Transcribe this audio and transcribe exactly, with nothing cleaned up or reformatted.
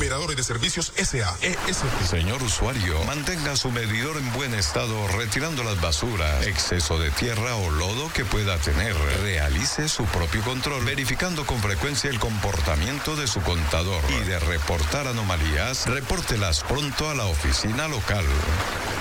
Operadores de Servicios S A E S P. Señor usuario, mantenga su medidor en buen estado retirando las basuras, exceso de tierra o lodo que pueda tener. Realice su propio control, verificando con frecuencia el comportamiento de su contador. Y de reportar anomalías, repórtelas pronto a la oficina local.